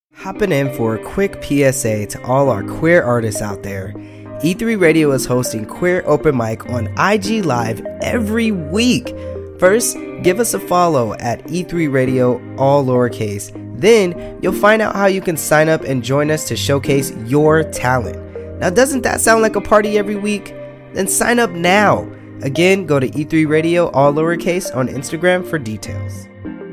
Hopping in for a quick PSA to all our queer artists out there. E3 Radio is hosting Queer Open Mic on IG Live every week. First, give us a follow at E3 Radio, all lowercase. Then, you'll find out how you can sign up and join us to showcase your talent. Now, doesn't that sound like a party every week? Then sign up now. Again, go to E3 Radio, all lowercase, on Instagram for details.